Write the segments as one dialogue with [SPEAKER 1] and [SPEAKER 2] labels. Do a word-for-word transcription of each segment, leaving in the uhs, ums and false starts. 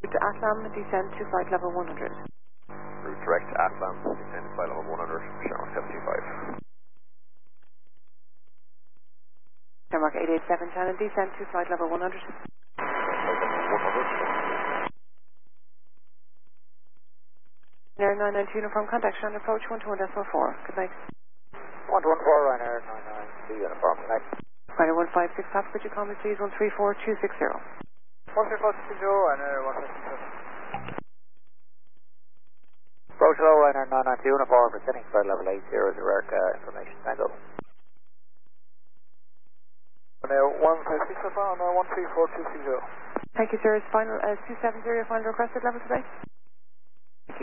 [SPEAKER 1] to Assam, descend to flight level one hundred.
[SPEAKER 2] Route direct to Assam, descend to flight level one hundred, Shamrock seven two five.
[SPEAKER 1] Shamrock eight eight seven, Shannon, descend to flight level one hundred.
[SPEAKER 2] one hundred.
[SPEAKER 1] Air nine nine two uniform, contact Shannon, approach one two one decimal four. Good night.
[SPEAKER 3] one two one four, Ryanair nine nine two uniform, good night.
[SPEAKER 1] Ryanair one five six, Papa, could you call me please, one three four two six zero.
[SPEAKER 3] one three four two six zero, Ryanair one five six zero. Approach low, Ryanair nine nine two uniform, descending flight level eight zero zero, uh, information tango. Ryanair one five six zero, Ryanair one three four two six zero.
[SPEAKER 1] Thank you, sir. Is final, uh, two seven zero, final requested level today? Thank you.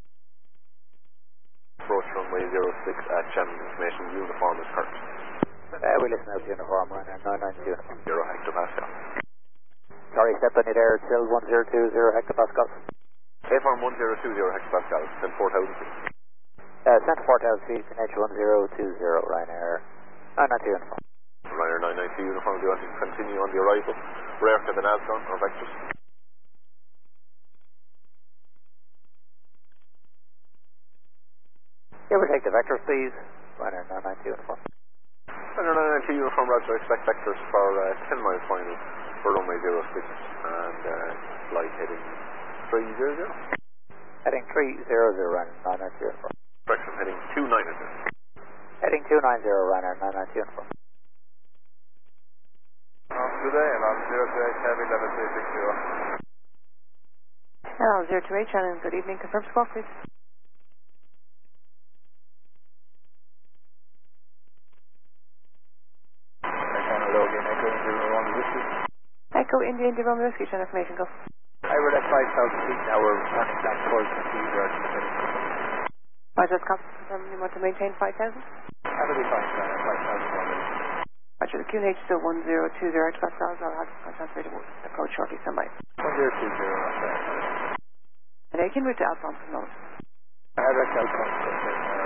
[SPEAKER 2] Approach runway zero six at Shannon, information uniform is correct.
[SPEAKER 3] Uh, we listen out to uniform, Ryanair nine nine two uniform.
[SPEAKER 2] zero hectopascal.
[SPEAKER 3] Sorry, step on it there, still one zero two zero hectopascal.
[SPEAKER 2] Airform one zero two zero hectopascal, send four thousand feet.
[SPEAKER 3] Uh, send four thousand feet, H one zero two zero, Ryanair nine nine two uniform.
[SPEAKER 2] Ryanair nine nine two uniform, do you want to continue on the arrival? Rare to the Nascon or Vectors?
[SPEAKER 3] Yeah, we'll take the Vectors, please. Ryanair nine nine two uniform.
[SPEAKER 2] Ryanair nine nine two uniform, Roger, expect Vectors for uh, ten mile final for runway zero six and uh, flight heading three zero zero.
[SPEAKER 3] Heading three zero zero, Ryanair nine nine two uniform.
[SPEAKER 2] Correction, heading two nine zero.
[SPEAKER 3] Heading two nine zero, Ryanair nine nine two uniform.
[SPEAKER 2] On today, and on zero two eight, heavy level two six zero.
[SPEAKER 1] Hello, zero two eight, Shannon, good evening. Confirm squawk, please. Echo India India Roman Whiskey, Shannon, information go.
[SPEAKER 3] I would have five thousand feet now, we're turning back towards the sea where it's heading.
[SPEAKER 1] Roger, that's confirm you want to maintain five thousand?
[SPEAKER 3] That'll be fine, Ryanair five thousand one hundred.
[SPEAKER 1] Roger, the Q N H still one zero two zero hectopascals. I'll have I'll transfer to approach shortly, somebody.
[SPEAKER 3] one zero two zero, that's right.
[SPEAKER 1] And I can route to Alphonse from Lowe's.
[SPEAKER 3] I have Alphonse,